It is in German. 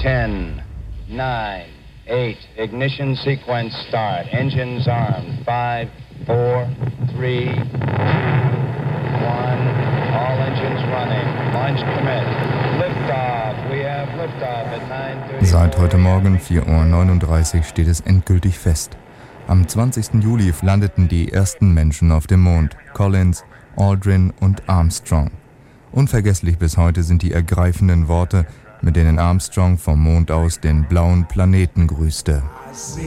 10, 9, 8, ignition sequence start. Engines armed. 5, 4, 3, 2, 1. All engines running. Launch commit. Liftoff. We have liftoff at 9:30. Seit heute Morgen 4:39 Uhr steht es endgültig fest. Am 20. Juli landeten die ersten Menschen auf dem Mond. Collins, Aldrin und Armstrong. Unvergesslich bis heute sind die ergreifenden Worte, mit denen Armstrong vom Mond aus den blauen Planeten grüßte.